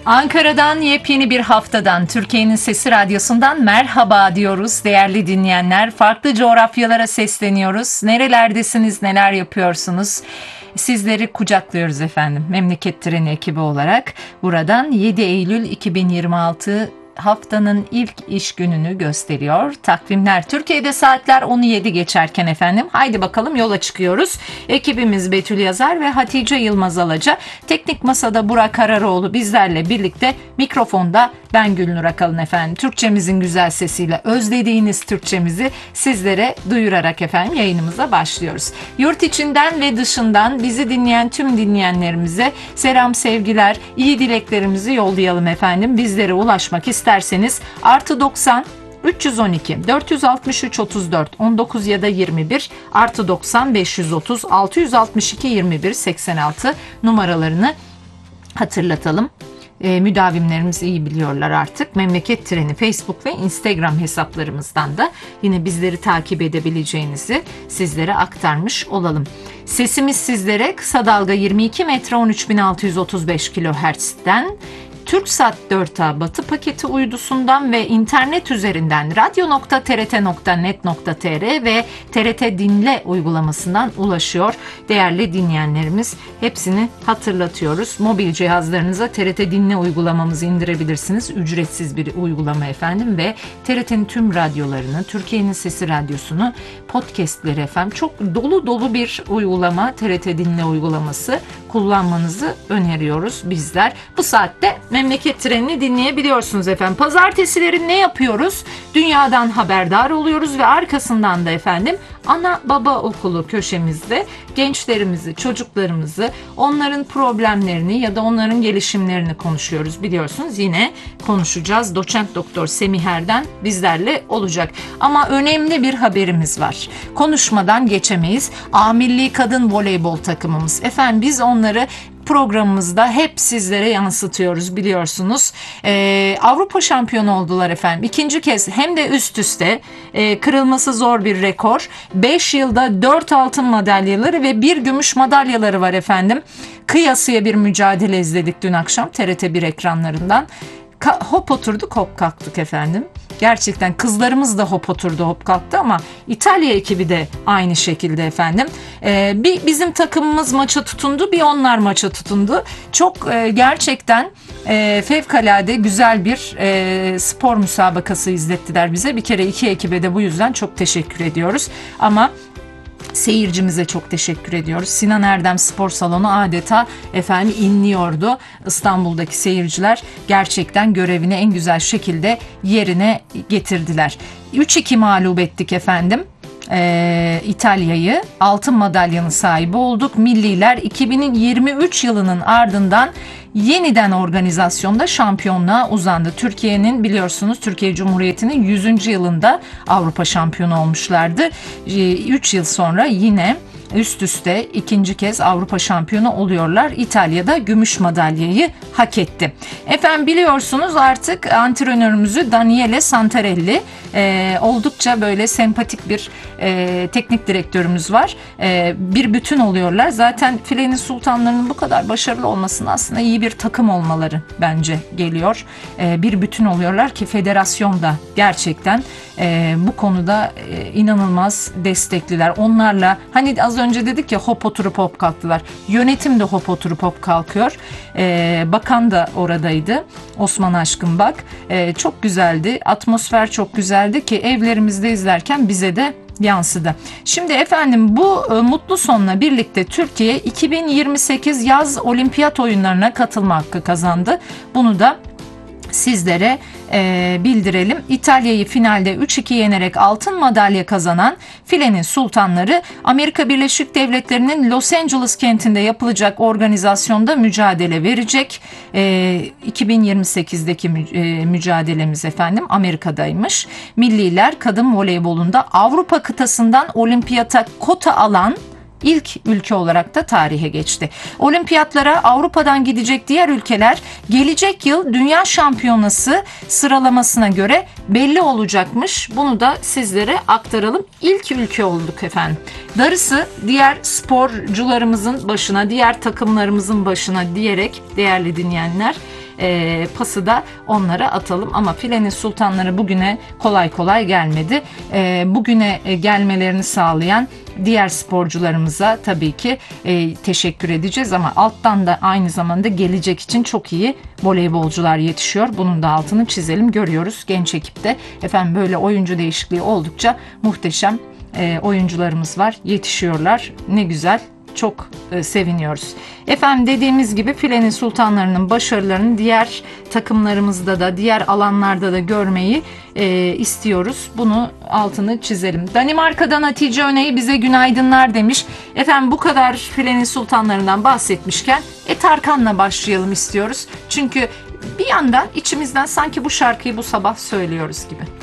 Ankara'dan yepyeni bir haftadan, Türkiye'nin Sesi Radyosu'ndan merhaba diyoruz değerli dinleyenler. Farklı coğrafyalara sesleniyoruz. Nerelerdesiniz, neler yapıyorsunuz? Sizleri kucaklıyoruz efendim. Memleket Treni ekibi olarak buradan 7 Eylül 2026 haftanın ilk iş gününü gösteriyor. Takvimler Türkiye'de saatler 17 geçerken efendim. Haydi bakalım yola çıkıyoruz. Ekibimiz Betül Yazar ve Hatice Yılmaz Alaca. Teknik masada Burak Kararoğlu bizlerle birlikte, mikrofonda ben Gülnur Akalın efendim. Türkçemizin güzel sesiyle özlediğiniz Türkçemizi sizlere duyurarak efendim yayınımıza başlıyoruz. Yurt içinden ve dışından bizi dinleyen tüm dinleyenlerimize selam, sevgiler, iyi dileklerimizi yollayalım efendim. Bizlere ulaşmak isterseniz +90 312 463 34 19 ya da 21 +90 530 662 21 86 numaralarını hatırlatalım. Müdavimlerimiz iyi biliyorlar artık. Memleket Treni Facebook ve Instagram hesaplarımızdan da yine bizleri takip edebileceğinizi sizlere aktarmış olalım. Sesimiz sizlere kısa dalga 22 metre 13.635 kHz'den, Türksat 4A batı paketi uydusundan ve internet üzerinden radyo.trt.net.tr ve TRT Dinle uygulamasından ulaşıyor. Değerli dinleyenlerimiz, hepsini hatırlatıyoruz. Mobil cihazlarınıza TRT Dinle uygulamamızı indirebilirsiniz. Ücretsiz bir uygulama efendim ve TRT'nin tüm radyolarını, Türkiye'nin Sesi Radyosu'nu, podcastleri efendim, çok dolu bir uygulama, TRT Dinle uygulaması, kullanmanızı öneriyoruz bizler. Bu saatte Memleket Treni'ni dinleyebiliyorsunuz efendim. Pazartesileri ne yapıyoruz? Dünyadan haberdar oluyoruz ve arkasından da efendim ana baba okulu köşemizde gençlerimizi, çocuklarımızı, onların problemlerini ya da onların gelişimlerini konuşuyoruz. Biliyorsunuz yine konuşacağız. Doçent Doktor Semih Erden bizlerle olacak. Ama önemli bir haberimiz var. Konuşmadan geçemeyiz. A Milli Kadın Voleybol takımımız. Efendim biz onları programımızda hep sizlere yansıtıyoruz biliyorsunuz. Avrupa şampiyonu oldular efendim. İkinci kez hem de üst üste, kırılması zor bir rekor. 5 yılda 4 altın madalyaları ve 1 gümüş madalyaları var efendim. Kıyasıya bir mücadele izledik dün akşam TRT1 ekranlarından. Hop oturduk hop kalktık efendim. Gerçekten kızlarımız da hop oturdu hop kalktı ama İtalya ekibi de aynı şekilde efendim. Bir bizim takımımız maça tutundu, bir onlar maça tutundu. Çok gerçekten fevkalade güzel bir spor müsabakası izlettiler bize. Bir kere iki ekibe de bu yüzden çok teşekkür ediyoruz. Ama seyircimize çok teşekkür ediyoruz. Sinan Erdem Spor Salonu adeta efendim inliyordu. İstanbul'daki seyirciler gerçekten görevini en güzel şekilde yerine getirdiler. 3-2 mağlup ettik efendim. İtalya'yı, altın madalyanın sahibi olduk. Milliler 2023 yılının ardından yeniden organizasyonda şampiyonluğa uzandı. Türkiye'nin biliyorsunuz Türkiye Cumhuriyeti'nin 100. yılında Avrupa şampiyonu olmuşlardı. 3 yıl sonra yine üst üste ikinci kez Avrupa şampiyonu oluyorlar. İtalya'da gümüş madalyayı hak etti. Efendim biliyorsunuz artık antrenörümüzü Daniele Santarelli, oldukça böyle sempatik bir teknik direktörümüz var. Bir bütün oluyorlar. Zaten filenin sultanlarının bu kadar başarılı olmasının aslında iyi bir takım olmaları bence geliyor. Bir bütün oluyorlar ki federasyon da gerçekten bu konuda inanılmaz destekliler. Onlarla hani az önce dedik ya hop oturup hop kalktılar. Yönetim de hop oturup hop kalkıyor. Bakan da oradaydı. Osman Aşkın Bak. Çok güzeldi. Atmosfer çok güzeldi ki evlerimizde izlerken bize de yansıdı. Şimdi efendim bu mutlu sonla birlikte Türkiye 2028 yaz olimpiyat oyunlarına katılma hakkı kazandı. Bunu da sizlere bildirelim. İtalya'yı finalde 3-2 yenerek altın madalya kazanan filenin sultanları Amerika Birleşik Devletleri'nin Los Angeles kentinde yapılacak organizasyonda mücadele verecek. 2028'deki mücadelemiz efendim Amerika'daymış. Milliler kadın voleybolunda Avrupa kıtasından olimpiyata kota alan İlk ülke olarak da tarihe geçti. Olimpiyatlara Avrupa'dan gidecek diğer ülkeler gelecek yıl Dünya Şampiyonası sıralamasına göre belli olacakmış. Bunu da sizlere aktaralım. İlk ülke olduk efendim. Darısı diğer sporcularımızın başına, diğer takımlarımızın başına diyerek değerli dinleyenler, pası da onlara atalım. Ama filenin sultanları bugüne kolay kolay gelmedi. Bugüne gelmelerini sağlayan diğer sporcularımıza tabii ki teşekkür edeceğiz ama alttan da aynı zamanda gelecek için çok iyi voleybolcular yetişiyor. Bunun da altını çizelim. Görüyoruz genç ekipte efendim böyle oyuncu değişikliği oldukça muhteşem oyuncularımız var. Yetişiyorlar. Ne güzel. Çok seviniyoruz. Efendim dediğimiz gibi filenin sultanlarının başarılarını diğer takımlarımızda da diğer alanlarda da görmeyi istiyoruz. Bunu altını çizelim. Danimarka'dan Hatice Öney bize günaydınlar demiş. Efendim bu kadar filenin sultanlarından bahsetmişken Tarkan'la başlayalım istiyoruz. Çünkü bir yandan içimizden sanki bu şarkıyı bu sabah söylüyoruz gibi.